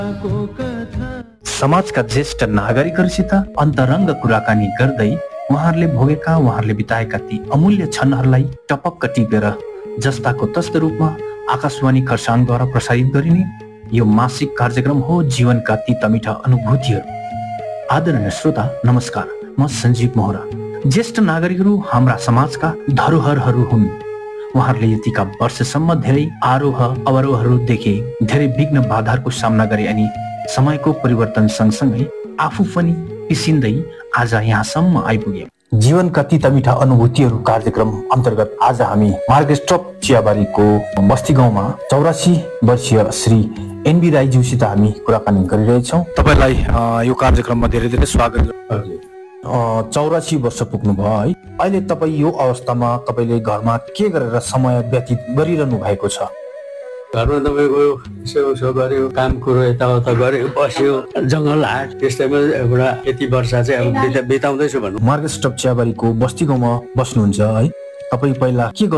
समाजका ज्येष्ठ नागरिकहरूसित अन्तरङ्ग कुराकानी गर्दै उहाँहरूले बिताएका ती अमूल्य क्षणहरूलाई टपक्क टिपेर जस्ताको तस्तो रूपमा आकाशवाणी खरसाङद्वारा प्रसारित गरिने यो मासिक कार्यक्रम हो जीवनका ती तमिठा अनुभूतिहरू। आदरणीय श्रोता नमस्कार, म सञ्जीव मोहरा। ज्येष्ठ नागरिकहरू हाम्रा समाजका धरोहरहरू हुन्। उहाँहरूले यतिका वर्षसम्म धेरै आरोह अवरोहहरू देखे, धेरै विघ्न बाधाहरूको सामना गरे अनि समयको परिवर्तन सँगसँगै आफू पनि पिसिन्दै आज यहाँसम्म आइपुगे। जीवनका ती तमिठा अनुभूतिहरू कार्यक्रम अन्तर्गत आज हामी मार्गस्टप चियाबारीको बस्ती गाउँमा 84 वर्षीय श्री एनबी राईज्यूसित हामी कुराकानी गरिरहेछौँ। तपाईँलाई यो कार्यक्रममा धेरै धेरै स्वागत। 84 वर्ष पुग्नुभयो है। अहिले तपाईँ यो अवस्थामा तपाईँले घरमा के गरेर समय व्यतीत गरिरहनु भएको छ? घरमा तपाईँको यसो गऱ्यो, काम कुरो यताउता गऱ्यो, बस्यो, जङ्गल हाट, त्यस्तैमा एउटा यति वर्ष चाहिँ अब बिताउँदैछु भन्नु। मार्गस्टप चियाबारीको बस्ती गाउँमा बस्नुहुन्छ है। तपाईँ पहिला के